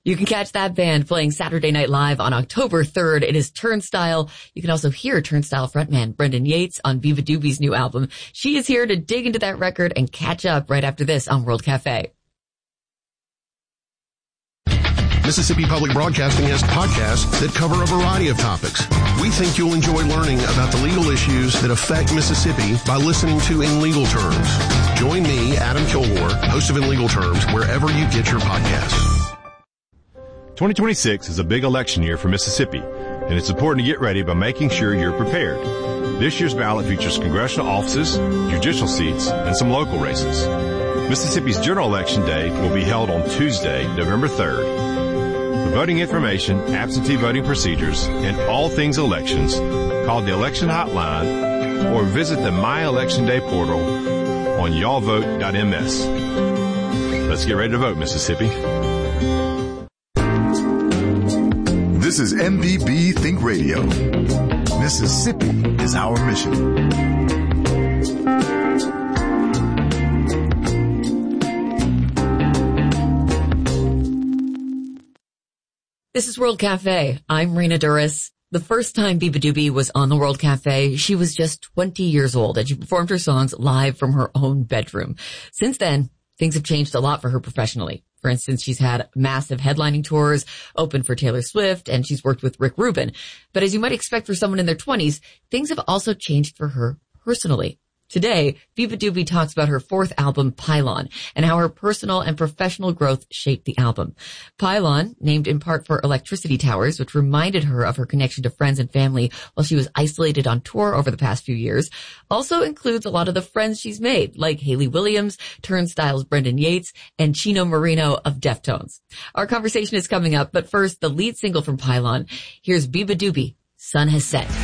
You can catch that band playing Saturday Night Live on October 3rd. It is Turnstile. You can also hear Turnstile frontman Brendan Yates on Viva Doobie's new album. She is here to dig into that record and catch up right after this on World Cafe. Mississippi Public Broadcasting has podcasts that cover a variety of topics. We think you'll enjoy learning about the legal issues that affect Mississippi by listening to In Legal Terms. Join me, Adam Kilgore, host of In Legal Terms, wherever you get your podcasts. 2026 is a big election year for Mississippi, and it's important to get ready by making sure you're prepared. This year's ballot features congressional offices, judicial seats, and some local races. Mississippi's general election day will be held on Tuesday, November 3rd. For voting information, absentee voting procedures, and all things elections, call the election hotline or visit the My Election Day portal on y'allvote.ms. Let's get ready to vote, Mississippi. This is MPB Think Radio. Mississippi is our mission. This is World Cafe. I'm Rena Duras. The first time Viva Doobie was on the World Cafe, she was just 20 years old and she performed her songs live from her own bedroom. Since then, things have changed a lot for her professionally. For instance, she's had massive headlining tours, opened for Taylor Swift, and she's worked with Rick Rubin. But as you might expect for someone in their 20s, things have also changed for her personally. Today, Viva Doobie talks about her fourth album, Pylon, and how her personal and professional growth shaped the album. Pylon, named in part for electricity towers, which reminded her of her connection to friends and family while she was isolated on tour over the past few years, also includes a lot of the friends she's made, like Hayley Williams, Turnstile's Brendan Yates, and Chino Marino of Deftones. Our conversation is coming up, but first, the lead single from Pylon. Here's Viva Doobie, Sun Has Set.